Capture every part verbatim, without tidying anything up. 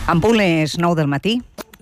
En punt les nou del matí.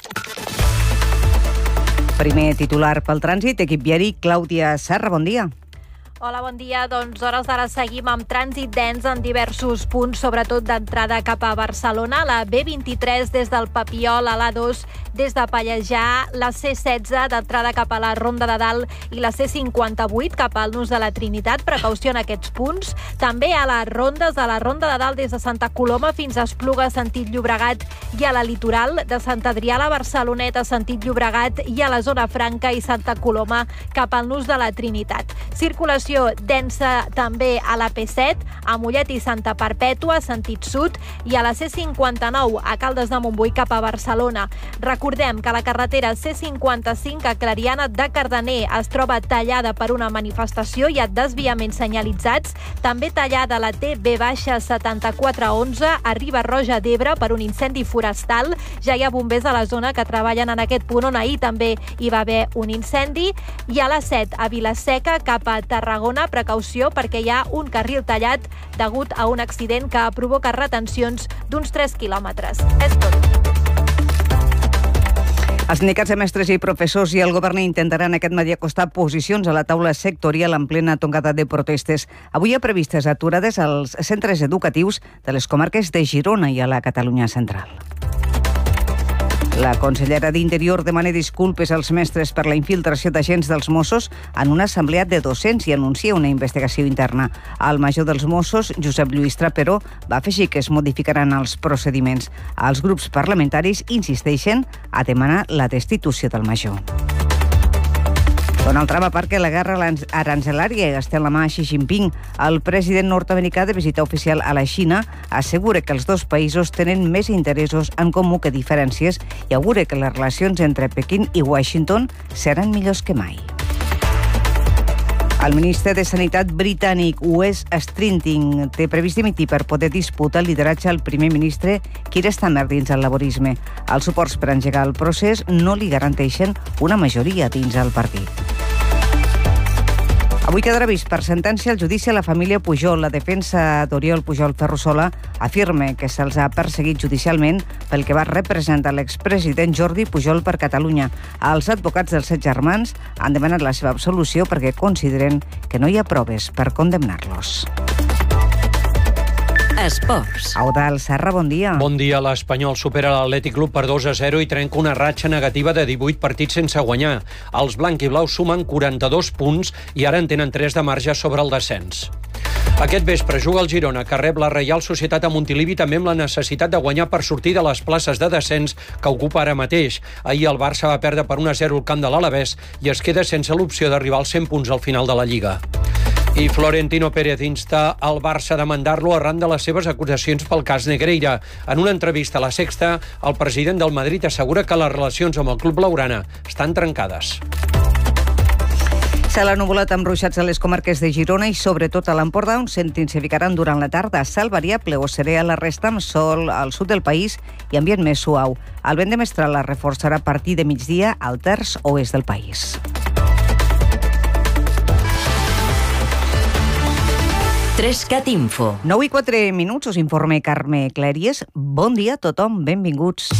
Primer titular pel trànsit, equip viari, Clàudia Serra, bon dia. Hola, bon dia. Doncs hores d'ara seguim amb trànsit dens en diversos punts, sobretot d'entrada cap a Barcelona, la B vint-i-tres des del Papiol a l'A dos des de Pallejà, la C setze d'entrada cap a la Ronda de Dalt i la C cinquanta-vuit cap al Nus de la Trinitat. Precaució en aquests punts. També a les rondes, a la Ronda de Dalt des de Santa Coloma fins a Espluga, sentit Llobregat, i a la Litoral, de Sant Adrià a la Barceloneta, sentit Llobregat, i a la Zona Franca i Santa Coloma cap al Nus de la Trinitat. Circulació densa també a la P set, a Mollet i Santa Perpètua, sentit sud, i a la C cinquanta-nou, a Caldes de Montbui cap a Barcelona. Recordem que la carretera C cinquanta-cinc a Clariana de Cardener es troba tallada per una manifestació i ha desviaments senyalitzats. També tallada la T B setanta-quatre onze a Riba-roja d'Ebre per un incendi forestal. Ja hi ha bombers a la zona que treballen en aquest punt on ahir també hi va haver un incendi. I a la set, a Vila-seca cap a Tarragona, precaució perquè hi ha un carril tallat degut a un accident que provoca retencions d'uns tres quilòmetres. És tot. Els sindicats de mestres i professors i el govern intentaran aquest matí acostar posicions a la taula sectorial en plena tongada de protestes. Avui hi ha previstes aturades als centres educatius de les comarques de Girona i a la Catalunya central. La consellera d'Interior demana disculpes als mestres per la infiltració d'agents dels Mossos en una assemblea de docents i anuncia una investigació interna. El major dels Mossos, Josep Lluís Trapero, va afegir que es modificaran els procediments. Els grups parlamentaris insisteixen a demanar la destitució del major. Donald Trump aparca la guerra arancelària i estén la mà a Xi Jinping. El president nord-americà de visita oficial a la Xina assegura que els dos països tenen més interessos en comú que diferències i augura que les relacions entre Pequín i Washington seran millors que mai. El ministre de Sanitat britànic, Wes Streeting, té previst dimitir per poder disputar el lideratge al primer ministre Keir Starmer dins el laborisme. Els suports per engegar el procés no li garanteixen una majoria dins el partit. Avui quedarà vist per sentència el judici a la família Pujol. La defensa d'Oriol Pujol Ferrusola afirma que se'ls ha perseguit judicialment pel que va representar l'expresident Jordi Pujol per Catalunya. Els advocats dels set germans han demanat la seva absolució perquè consideren que no hi ha proves per condemnar-los. Esports. Eudald Serra, bon dia. Bon dia. L'Espanyol supera l'Atlètic Club per dos a zero i trenca una ratxa negativa de divuit partits sense guanyar. Els blanc i blaus sumen quaranta-dos punts i ara en tenen tres de marge sobre el descens. Aquest vespre juga el Girona, que rep la Reial Societat a Montilivi, també amb la necessitat de guanyar per sortir de les places de descens que ocupa ara mateix. Ahir el Barça va perdre per un a zero al camp de l'Alavés i es queda sense l'opció d'arribar als cent punts al final de la Lliga. I Florentino Pérez insta el Barça a demandar-lo arran de les seves acusacions pel cas Negreira. En una entrevista a La Sexta, el president del Madrid assegura que les relacions amb el club blaugrana estan trencades. Cel ennuvolat amb ruixats a les comarques de Girona i sobretot a l'Empordà, on s'intensificaran durant la tarda. Cel variable o serè a la resta amb sol al sud del país i ambient més suau. El vent de mestral es reforçarà a partir de migdia al terç oest del país. Trescat Info. nou i quatre minuts, us informa Carme Clèries. Bon dia a tothom, benvinguts.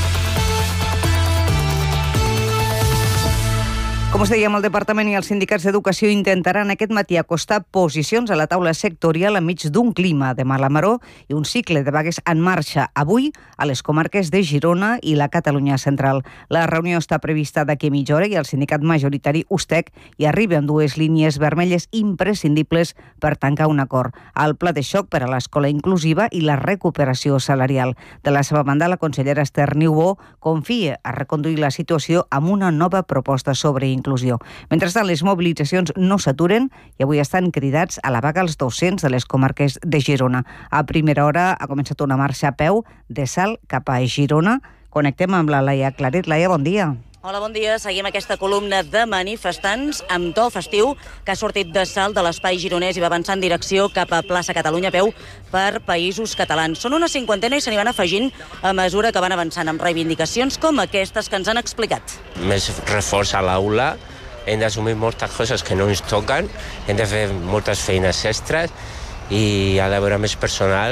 Com us dèiem, el Departament i els sindicats d'Educació intentaran aquest matí acostar posicions a la taula sectorial enmig d'un clima de mala maror i un cicle de vagues en marxa avui a les comarques de Girona i la Catalunya central. La reunió està prevista d'aquí a mitja hora i el sindicat majoritari USTEC hi arriba amb dues línies vermelles imprescindibles per tancar un acord: el pla de xoc per a l'escola inclusiva i la recuperació salarial. De la seva banda, la consellera Esther Niubó confia a reconduir la situació amb una nova proposta sobre inclusió. Mentrestant, les mobilitzacions no s'aturen i avui estan cridats a la vaga els docents de les comarques de Girona. A primera hora ha començat una marxa a peu de Salt cap a Girona. Connectem amb la Laia Claret. Laia, bon dia. Hola, bon dia. Seguim aquesta columna de manifestants amb to festiu que ha sortit de Salt, de l'espai gironès, i va avançar en direcció cap a plaça Catalunya a peu per Països Catalans. Són una cinquantena i se n'hi van afegint a mesura que van avançant amb reivindicacions com aquestes que ens han explicat. Més reforç a l'aula, hem d'assumir moltes coses que no ens toquen, hem de fer moltes feines extres i ha d'haver més personal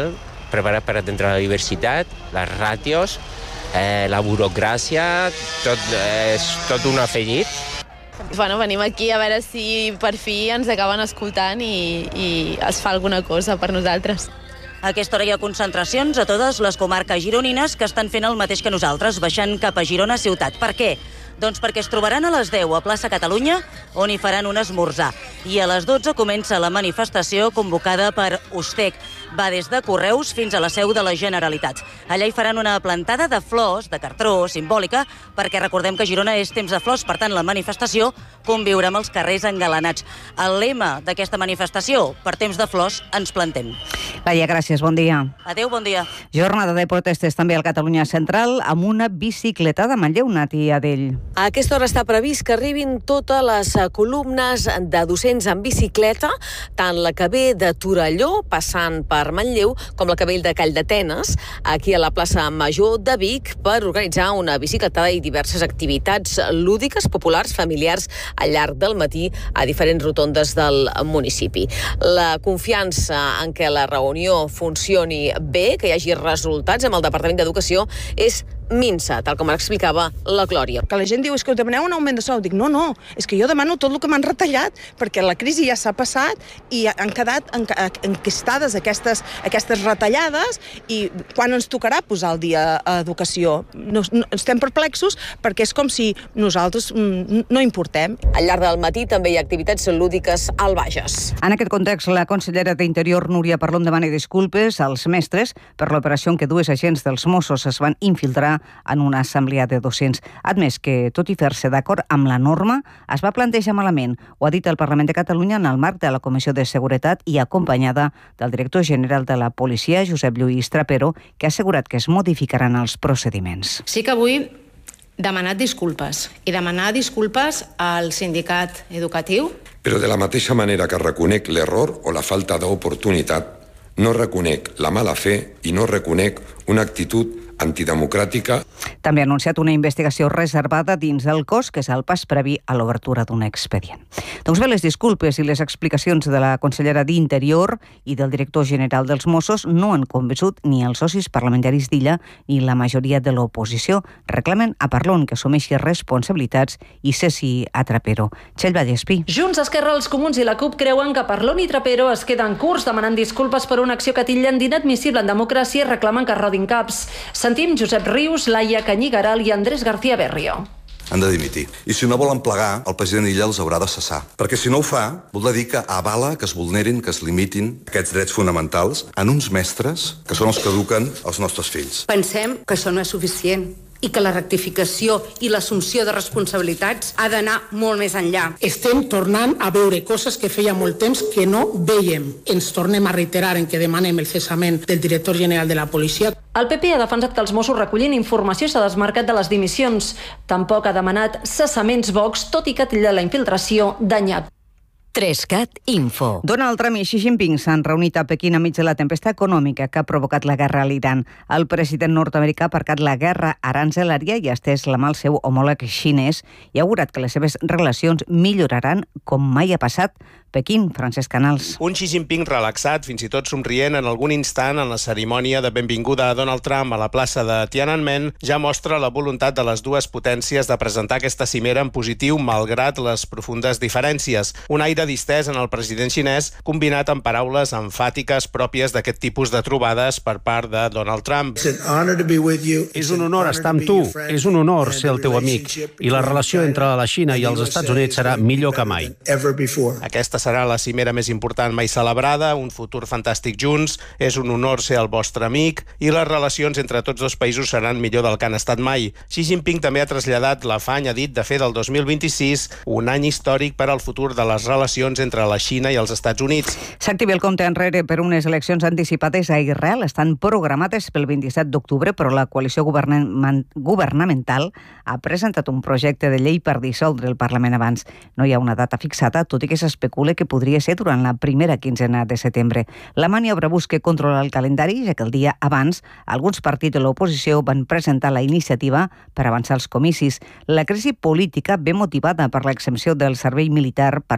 preparats per atendre la diversitat, les ràtios, eh, la burocràcia, tot, eh, és tot un afegit. Bueno, venim aquí a veure si per fi ens acaben escoltant i, i es fa alguna cosa per nosaltres. A aquesta hora hi ha concentracions a totes les comarques gironines que estan fent el mateix que nosaltres, baixant cap a Girona ciutat. Per què? Doncs perquè es trobaran a les deu a plaça Catalunya, on hi faran un esmorzar. I a les dotze comença la manifestació convocada per Ustec. Va des de Correus fins a la seu de la Generalitat. Allà hi faran una plantada de flors, de cartró, simbòlica, perquè recordem que Girona és temps de flors, per tant la manifestació conviurà amb els carrers engalanats. El lema d'aquesta manifestació, per temps de flors, ens plantem. Laia, gràcies, bon dia. Adéu, bon dia. Jornada de protestes també al Catalunya Central amb una bicicleta de Manlleu, Nati Adell. A aquesta hora està previst que arribin totes les columnes de docents en bicicleta, tant la que ve de Torelló, passant per Manlleu, com la que ve de Calldetenes, aquí a la plaça Major de Vic, per organitzar una bicicletada i diverses activitats lúdiques, populars, familiars, al llarg del matí a diferents rotondes del municipi. La confiança en què la reunió funcioni bé, que hi hagi resultats amb el Departament d'Educació, és minsa, tal com explicava la Glòria. Que la gent diu, és que demaneu un augment de sou. Dic, no, no, és que jo demano tot el que m'han retallat, perquè la crisi ja s'ha passat i han quedat enquistades aquestes, aquestes retallades i quan ens tocarà posar el dia a educació? No, no, estem perplexos perquè és com si nosaltres no importem. Al llarg del matí també hi ha activitats lúdiques al Bages. En aquest context, la consellera d'Interior, Núria Parlon, demana disculpes als mestres per l'operació en què dues agents dels Mossos es van infiltrar en una assemblea de docents. Ha admès que, tot i fer-se d'acord amb la norma, es va plantejar malament. Ho ha dit el Parlament de Catalunya en el marc de la Comissió de Seguretat i acompanyada del director general de la Policia, Josep Lluís Trapero, que ha assegurat que es modificaran els procediments. Sí que vull demanar disculpes i demanar disculpes al sindicat educatiu. Però de la mateixa manera que reconec l'error o la falta d'oportunitat, no reconec la mala fe i no reconec una actitud antidemocràtica. També ha anunciat una investigació reservada dins del cos, que és el pas previ a l'obertura d'un expedient. Doncs bé, les disculpes i les explicacions de la consellera d'Interior i del director general dels Mossos no han convençut ni els socis parlamentaris d'Illa ni la majoria de l'oposició. Reclamen a Parlon que assumeixi responsabilitats i cessi a Trapero. Txell Vallespí. Junts, Esquerra, els Comuns i la CUP creuen que Parlon i Trapero es queden curts demanant disculpes per una acció que titllen d'inadmissible en democràcia i reclamen que rodin caps. Sentim Josep Rius, Laia Canyigaral i Andrés García Berrio. Han de dimitir. I si no volen plegar, el president Illa els haurà de cessar. Perquè si no ho fa, voldrà dir que avala que es vulnerin, que es limitin aquests drets fonamentals en uns mestres que són els que eduquen els nostres fills. Pensem que això no és suficient i que la rectificació i l'assumpció de responsabilitats ha d'anar molt més enllà. Estem tornant a veure coses que feia molt temps que no veiem. Ens tornem a reiterar en que demanem el cessament del director general de la policia. El P P ha defensat que els Mossos recollin informació i s'ha desmarcat de les dimissions. Tampoc ha demanat cessaments Vox, tot i que titlla la infiltració d'anyap. Trescat Info. Donald Trump i Xi Jinping s'han reunit a Pequín enmig de la tempesta econòmica que ha provocat la guerra a l'Iran. El president nord-americà ha aparcat la guerra aranzelària i ha estès la mà al seu homòleg xinès i ha augurat que les seves relacions milloraran com mai ha passat. Pequín, Francesc Canals. Un Xi Jinping relaxat, fins i tot somrient en algun instant en la cerimònia de benvinguda a Donald Trump a la plaça de Tiananmen, ja mostra la voluntat de les dues potències de presentar aquesta cimera en positiu malgrat les profundes diferències. Un aire distès en el president xinès combinat amb paraules emfàtiques pròpies d'aquest tipus de trobades per part de Donald Trump. És un honor estar amb tu, és un honor ser el teu amic i la relació entre la Xina i els Estats Units serà millor que mai. Aquesta serà la cimera més important mai celebrada, un futur fantàstic junts, és un honor ser el vostre amic i les relacions entre tots dos països seran millor del que han estat mai. Xi Jinping també ha traslladat l'afany, ha dit, de fer del dos mil vint-i-sis un any històric per al futur de les relacions entre la Xina i els Estats Units. S'activa el compte enrere per unes eleccions anticipades a Israel. Estan programades pel vint-i-set d'octubre, però la coalició governamental ha presentat un projecte de llei per dissoldre el Parlament abans. No hi ha una data fixada, tot i que s'especula que podria ser durant la primera quinzena de setembre. La maniobra busca controlar el calendari, ja que el dia abans alguns partits de l'oposició van presentar la iniciativa per avançar els comicis. La crisi política ve motivada per l'exempció del servei militar per part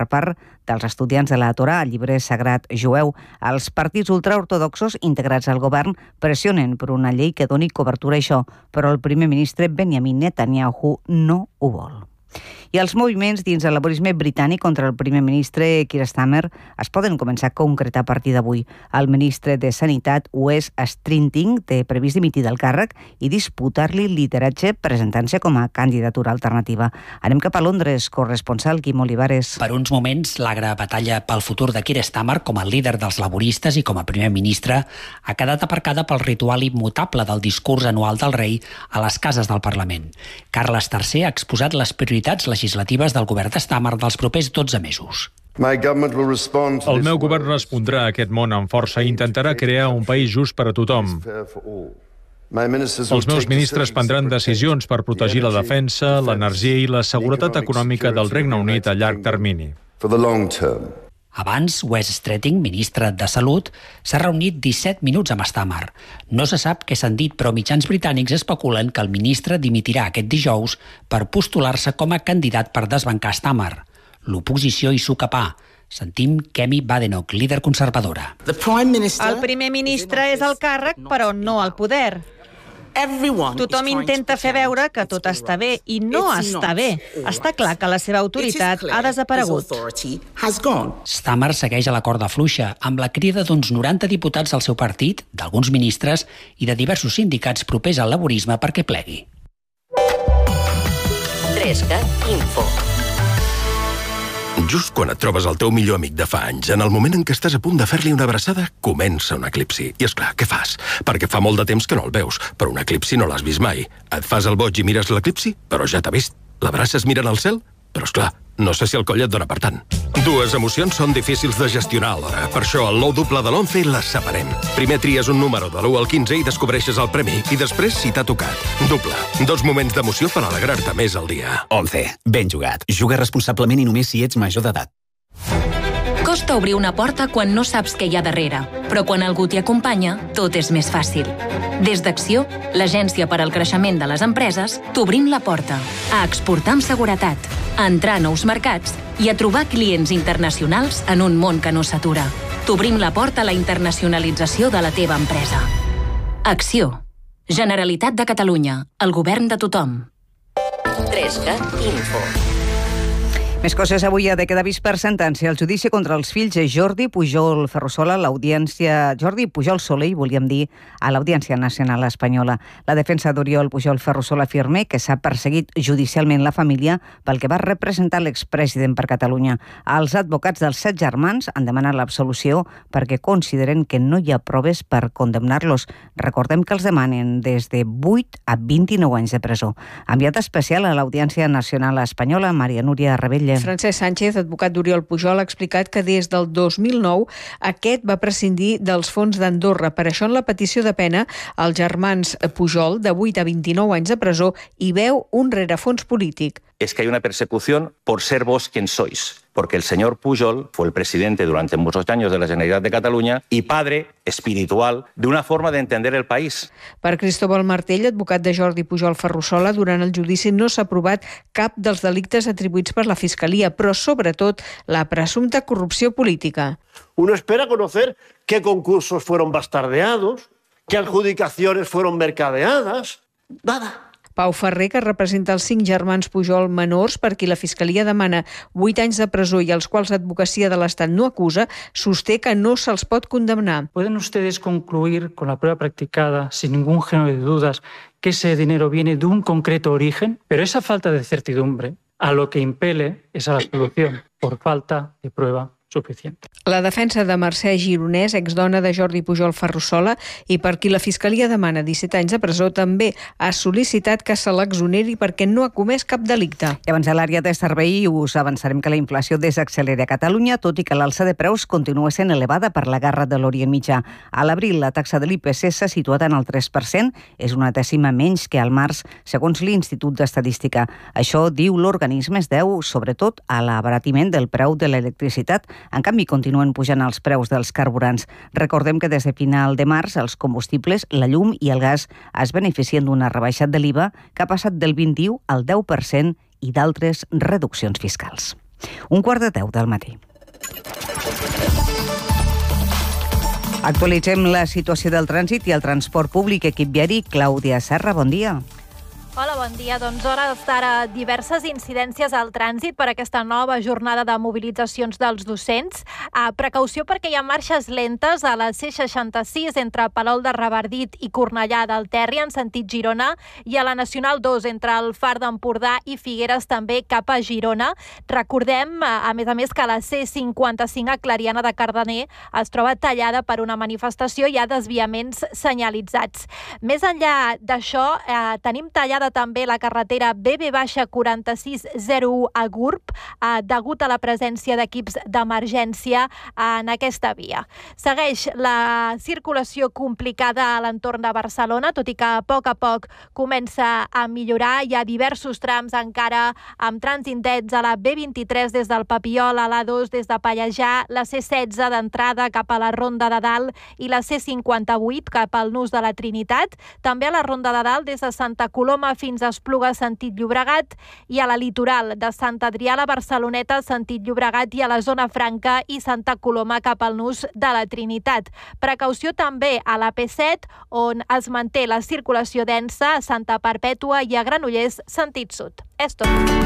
dels estudiants de la Torà, el llibre sagrat jueu. Els partits ultraortodoxos integrats al govern pressionen per una llei que doni cobertura a això, però el primer ministre Benjamin Netanyahu no ho vol. I els moviments dins el laborisme britànic contra el primer ministre Keir Starmer es poden començar a concretar a partir d'avui. El ministre de Sanitat, Wes Streeting, té previst dimitir del càrrec i disputar-li lideratge presentant-se com a candidatura alternativa. Anem cap a Londres, corresponsal Quim Olivares. Per uns moments, l'agra batalla pel futur de Keir Starmer com a líder dels laboristes i com a primer ministre ha quedat aparcada pel ritual immutable del discurs anual del rei a les cases del Parlament. Carles tercer ha exposat les prioritats legislatives del govern de Starmer dels propers dotze mesos. El meu govern respondrà a aquest món amb força i intentarà crear un país just per a tothom. Els meus ministres prendran decisions per protegir la defensa, l'energia i la seguretat econòmica del Regne Unit a llarg termini. Abans, Wes Streeting, ministre de Salut, s'ha reunit disset minuts amb Starmer. No se sap què s'han dit, però mitjans britànics especulen que el ministre dimitirà aquest dijous per postular-se com a candidat per desbancar Starmer. L'oposició hi sucapà. Sentim Kemi Badenoch, líder conservadora. El primer ministre és al càrrec, però no al poder. Tothom intenta fer veure que tot està bé i no està bé. Està clar que la seva autoritat ha desaparegut. Starmer segueix a la corda fluixa, amb la crida d'uns noranta diputats del seu partit, d'alguns ministres i de diversos sindicats propers al laborisme perquè plegui. Trescat Info. Just quan et trobes el teu millor amic de fa anys, en el moment en què estàs a punt de fer-li una abraçada, comença un eclipsi. I és clar, què fas? Perquè fa molt de temps que no el veus, però un eclipsi no l'has vist mai. Et fas el boig i mires l'eclipsi, però ja t'ha vist. L'abraces mirant al cel? Però és clar, no sé si el coll et dona per tant. Dues emocions són difícils de gestionar alhora. Per això el nou doble de l'once les separem. Primer tries un número de l'u al quinze i descobreixes el premi. I després, si t'ha tocat. Doble. Dos moments d'emoció per alegrar-te més al dia. once. Ben jugat. Juga responsablement i només si ets major d'edat. Costa obrir una porta quan no saps què hi ha darrere, però quan algú t'hi acompanya, tot és més fàcil. Des d'Acció, l'agència per al creixement de les empreses, t'obrim la porta a exportar amb seguretat, a entrar a nous mercats i a trobar clients internacionals en un món que no s'atura. T'obrim la porta a la internacionalització de la teva empresa. Acció. Generalitat de Catalunya. El govern de tothom. Trescat Info. Més coses avui ha de quedar vist per sentència. El judici contra els fills de Jordi Pujol Ferrusola, l'audiència... Jordi Pujol Soler, volíem dir, a l'Audiència Nacional Espanyola. La defensa d'Oriol Pujol Ferrusola afirma que s'ha perseguit judicialment la família pel que va representar l'expresident per Catalunya. Els advocats dels set germans han demanat l'absolució perquè consideren que no hi ha proves per condemnar-los. Recordem que els demanen des de vuit a vint-i-nou anys de presó. Enviat especial a l'Audiència Nacional Espanyola, Maria Núria Rebell. Francesc Sánchez, advocat d'Oriol Pujol, ha explicat que des del dos mil nou aquest va prescindir dels fons d'Andorra. Per això, en la petició de pena, els germans Pujol, de vuit a vint-i-nou anys de presó, hi veu un rerefons polític. Es que hay una persecución por ser vos quien sois, porque el señor Pujol fue el presidente durante muchos años de la Generalitat de Cataluña y padre espiritual de una forma de entender el país. Per Cristóbal Martell, advocat de Jordi Pujol Ferrusola, durant el judici no s'ha provat cap dels delictes atribuïts per la Fiscalia, però sobretot la presumpta corrupció política. Uno espera conocer qué concursos fueron bastardeados, qué adjudicaciones fueron mercadeadas. Nada. Pau Ferrer, que representa els cinc germans Pujol menors per qui la Fiscalia demana vuit anys de presó i els quals l'advocacia de l'Estat no acusa, sosté que no se'ls pot condemnar. ¿Pueden ustedes concluir con la prueba practicada sin ningún género de dudas que ese dinero viene de un concreto origen? Pero esa falta de certidumbre a lo que impele es a la absolución por falta de prueba suficiente. La defensa de Mercè Gironès, exdona de Jordi Pujol Ferrusola, i per qui la Fiscalia demana disset anys de presó, també ha sol·licitat que se l'exoneri perquè no ha comès cap delicte. I abans de l'àrea de servei us avançarem que la inflació desaccelera a Catalunya, tot i que l'alça de preus continua sent elevada per la guerra de l'Orient Mitjà. A l'abril, la taxa de l'I P C s'ha situat en el tres per cent, és una dècima menys que al març, segons l'Institut d'Estadística. Això, diu l'organisme, es deu sobretot a l'abaratiment del preu de l'electricitat. En canvi, continuen pujant els preus dels carburants. Recordem que des de final de març els combustibles, la llum i el gas es beneficien d'una rebaixa de l'I V A que ha passat del vint-i-u al deu per cent i d'altres reduccions fiscals. Un quart de deu del matí. Actualitzem la situació del trànsit i el transport públic. Equip viari, Clàudia Serra, bon dia. Hola, bon dia. Doncs hores d'ara diverses incidències al trànsit per aquesta nova jornada de mobilitzacions dels docents. A precaució perquè hi ha marxes lentes a la C seixanta-sis entre Palol de Revardit i Cornellà del Terri en sentit Girona i a la Nacional dos entre el Far d'Empordà i Figueres també cap a Girona. Recordem, a més a més, que la C cinquanta-cinc a Clariana de Cardener es troba tallada per una manifestació i hi ha desviaments senyalitzats. Més enllà d'això, eh, tenim tallada també la carretera B B quaranta-sis zero u a Gurb, eh, degut a la presència d'equips d'emergència en aquesta via. Segueix la circulació complicada a l'entorn de Barcelona, tot i que a poc a poc comença a millorar. Hi ha diversos trams encara amb trànsit intens a la B vint-i-tres des del Papiol, a l'A dos des de Pallejà, la C setze d'entrada cap a la Ronda de Dalt i la C cinquanta-vuit cap al Nus de la Trinitat. També a la Ronda de Dalt des de Santa Coloma fins a Espluga, sentit Llobregat, i a la litoral de Sant Adrià a la Barceloneta, sentit Llobregat, i a la zona franca i Santa Coloma cap al Nus de la Trinitat. Precaució també a la P set, on es manté la circulació densa a Santa Perpètua i a Granollers, sentit sud. És tot.